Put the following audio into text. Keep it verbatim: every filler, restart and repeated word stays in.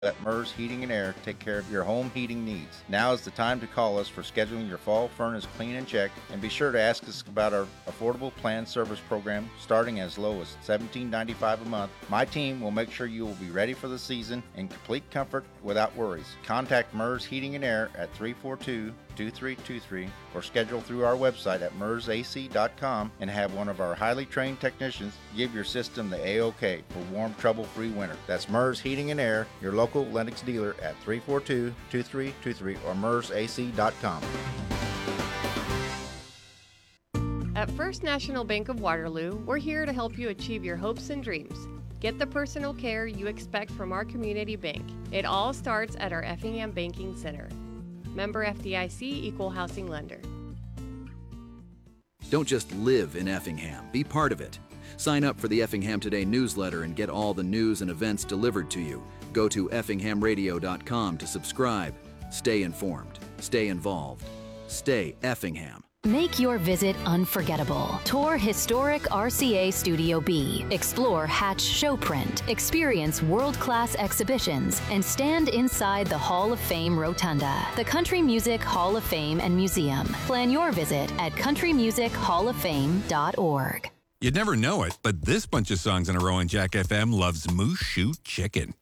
Let MERS Heating and Air take care of your home heating needs. Now is the time to call us for scheduling your fall furnace clean and check, and be sure to ask us about our affordable plan service program starting as low as seventeen ninety-five a month. My team will make sure you will be ready for the season in complete comfort without worries. Contact MERS Heating and Air at three four two, two three two three or schedule through our website at mers a c dot com and have one of our highly trained technicians give your system the A-OK for warm, trouble-free winter. That's MERS Heating and Air, your local Lennox dealer at three four two, two three two three or mers a c dot com. At First National Bank of Waterloo, we're here to help you achieve your hopes and dreams. Get the personal care you expect from our community bank. It all starts at our Effingham Banking Center. Member F D I C, Equal Housing Lender. Don't just live in Effingham, be part of it. Sign up for the Effingham Today newsletter and get all the news and events delivered to you. Go to effingham radio dot com to subscribe. Stay informed, stay involved, stay Effingham. Make your visit unforgettable. Tour historic R C A Studio B. Explore Hatch Showprint. Experience world-class exhibitions and stand inside the Hall of Fame Rotunda, the Country Music Hall of Fame and Museum. Plan your visit at country music hall of fame dot org. You'd never know it, but this bunch of songs in a row on Jack F M loves Moose Shoot Chicken.